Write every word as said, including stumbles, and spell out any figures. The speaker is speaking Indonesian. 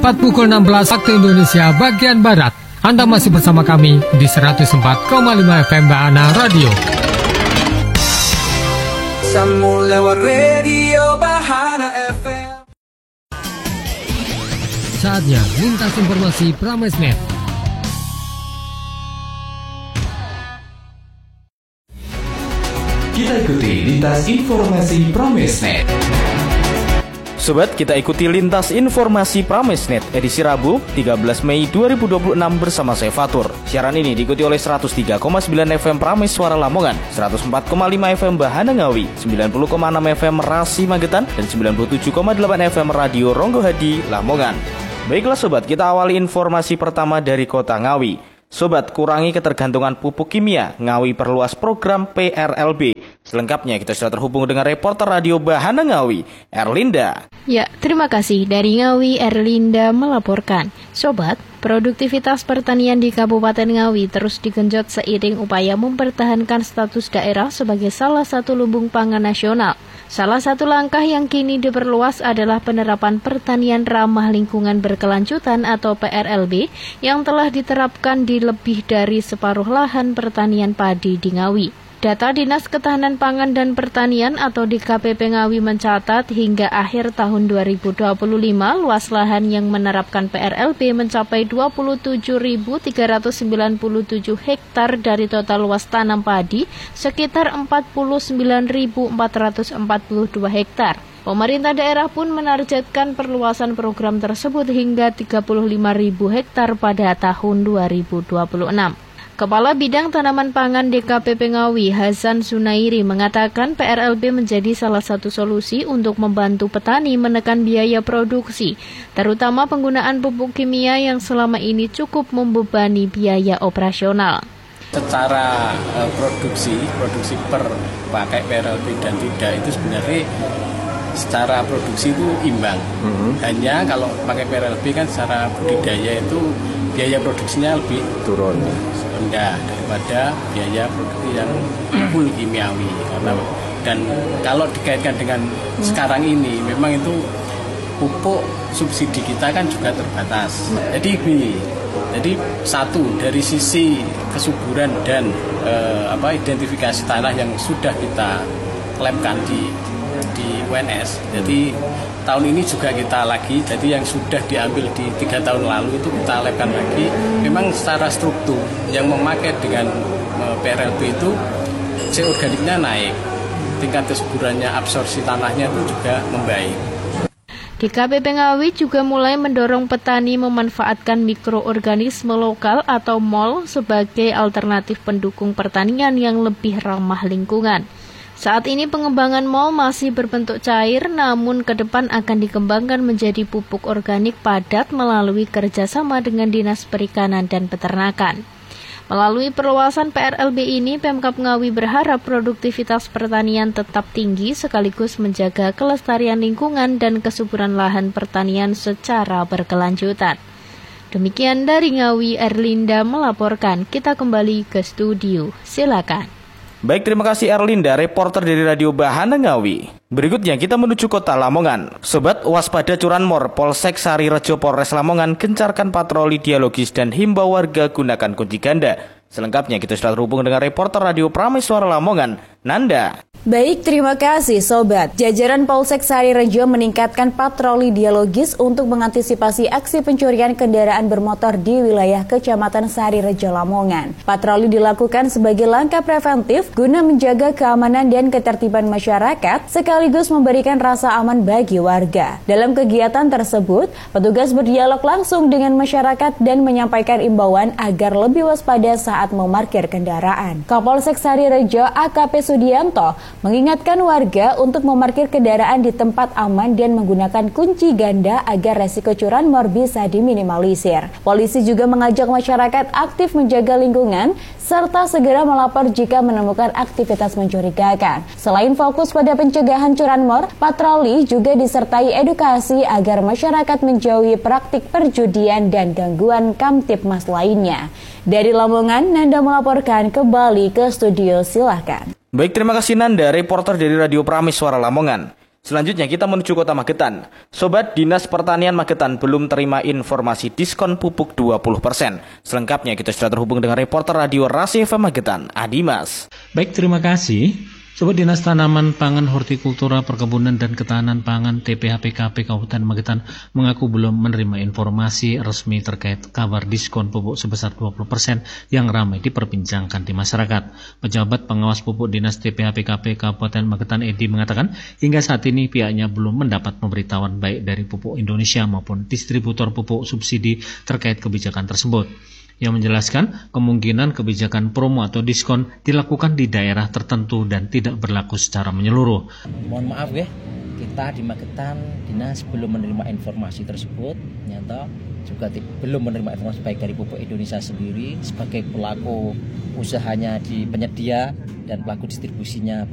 tepat pukul enam belas waktu Indonesia bagian Barat. Anda masih bersama kami di seratus empat koma lima F M Bahana Radio. Sambung lewat radio Bahana F M. Saatnya lintas informasi Pramesnet. Kita ikuti lintas informasi Pramesnet. Sobat, kita ikuti lintas informasi Pramesnet edisi Rabu tiga belas Mei dua ribu dua puluh enam bersama saya Fatur. Siaran ini diikuti oleh seratus tiga koma sembilan F M Prames Suara Lamongan, seratus empat koma lima F M Bahana Ngawi, sembilan puluh koma enam F M Rasi Magetan, dan sembilan puluh tujuh koma delapan F M Radio Ronggo Hadi Lamongan. Baiklah sobat, kita awali informasi pertama dari kota Ngawi. Sobat, kurangi ketergantungan pupuk kimia. Ngawi perluas program P R L B. Selengkapnya kita sudah terhubung dengan reporter radio Bahana Ngawi, Erlinda. Ya, terima kasih. Dari Ngawi, Erlinda melaporkan. Sobat, produktivitas pertanian di Kabupaten Ngawi terus digenjot seiring upaya mempertahankan status daerah sebagai salah satu lumbung pangan nasional. Salah satu langkah yang kini diperluas adalah penerapan pertanian ramah lingkungan berkelanjutan atau P R L B yang telah diterapkan di lebih dari separuh lahan pertanian padi di Ngawi. Data Dinas Ketahanan Pangan dan Pertanian atau D K P P Ngawi mencatat hingga akhir tahun dua ribu dua puluh lima luas lahan yang menerapkan P R L B mencapai dua puluh tujuh ribu tiga ratus sembilan puluh tujuh hektar dari total luas tanam padi sekitar empat puluh sembilan ribu empat ratus empat puluh dua hektar. Pemerintah daerah pun menargetkan perluasan program tersebut hingga tiga puluh lima ribu hektar pada tahun dua ribu dua puluh enam. Kepala Bidang Tanaman Pangan D K P P Ngawi, Hasan Sunairi, mengatakan P R L B menjadi salah satu solusi untuk membantu petani menekan biaya produksi, terutama penggunaan pupuk kimia yang selama ini cukup membebani biaya operasional. Secara uh, produksi, produksi per pakai P R L B dan tidak itu sebenarnya secara produksi itu imbang. Mm-hmm. Hanya kalau pakai P R L B kan secara budidaya itu biaya produksinya lebih turun, rendah daripada biaya produksi yang full kimiawi. Karena dan kalau dikaitkan dengan hmm. sekarang ini, memang itu pupuk subsidi kita kan juga terbatas. Jadi ini, jadi satu dari sisi kesuburan dan eh, apa identifikasi tanah yang sudah kita labkan di di U N S. Jadi tahun ini juga kita lagi, jadi yang sudah diambil di tiga tahun lalu itu kita labkan lagi. Memang secara struktur yang memakai dengan P R L B itu C organiknya naik, tingkat kesuburannya, absorpsi tanahnya itu juga membaik. D K P P Ngawi juga mulai mendorong petani memanfaatkan mikroorganisme lokal atau M O L sebagai alternatif pendukung pertanian yang lebih ramah lingkungan. Saat ini pengembangan M O L masih berbentuk cair, namun ke depan akan dikembangkan menjadi pupuk organik padat melalui kerjasama dengan Dinas Perikanan dan Peternakan. Melalui perluasan P R L B ini, Pemkab Ngawi berharap produktivitas pertanian tetap tinggi sekaligus menjaga kelestarian lingkungan dan kesuburan lahan pertanian secara berkelanjutan. Demikian dari Ngawi, Erlinda melaporkan. Kita kembali ke studio. Silakan. Baik, terima kasih Erlinda, reporter dari Radio Bahana Ngawi. Berikutnya kita menuju kota Lamongan. Sobat, waspada curanmor, Polsek Sari Rejo Polres Lamongan gencarkan patroli dialogis dan himbau warga gunakan kunci ganda. Selengkapnya kita sudah terhubung dengan reporter Radio Prames Suara Lamongan, Nanda. Baik, terima kasih Sobat. Jajaran Polsek Sari Rejo meningkatkan patroli dialogis untuk mengantisipasi aksi pencurian kendaraan bermotor di wilayah Kecamatan Sari Rejo Lamongan. Patroli dilakukan sebagai langkah preventif guna menjaga keamanan dan ketertiban masyarakat sekaligus memberikan rasa aman bagi warga. Dalam kegiatan tersebut, petugas berdialog langsung dengan masyarakat dan menyampaikan imbauan agar lebih waspada saat memarkir kendaraan. Kapolsek Sari Rejo A K P Sudianto mengingatkan warga untuk memarkir kendaraan di tempat aman dan menggunakan kunci ganda agar resiko curanmor bisa diminimalisir. Polisi juga mengajak masyarakat aktif menjaga lingkungan serta segera melapor jika menemukan aktivitas mencurigakan. Selain fokus pada pencegahan curanmor, patroli juga disertai edukasi agar masyarakat menjauhi praktik perjudian dan gangguan kamtipmas lainnya. Dari Lamongan, Nanda melaporkan kembali ke studio, silahkan. Baik, terima kasih Nanda, reporter dari Radio Prames Suara Lamongan. Selanjutnya kita menuju kota Magetan. Sobat, Dinas Pertanian Magetan belum terima informasi diskon pupuk dua puluh persen. Selengkapnya kita sudah terhubung dengan reporter radio Rasi F M Magetan, Adimas. Baik, terima kasih. Sobat, Dinas Tanaman Pangan, Hortikultura, Perkebunan dan Ketahanan Pangan T P H P K P Kabupaten Magetan mengaku belum menerima informasi resmi terkait kabar diskon pupuk sebesar dua puluh persen yang ramai diperbincangkan di masyarakat. Pejabat Pengawas Pupuk Dinas T P H P K P Kabupaten Magetan Edi mengatakan hingga saat ini pihaknya belum mendapat pemberitahuan baik dari Pupuk Indonesia maupun distributor pupuk subsidi terkait kebijakan tersebut. Yang menjelaskan kemungkinan kebijakan promo atau diskon dilakukan di daerah tertentu dan tidak berlaku secara menyeluruh. Mohon maaf ya, kita di Magetan Dinas belum menerima informasi tersebut, nyata juga belum menerima informasi baik dari Pupuk Indonesia sendiri sebagai pelaku usahanya di penyedia dan pelaku distribusinya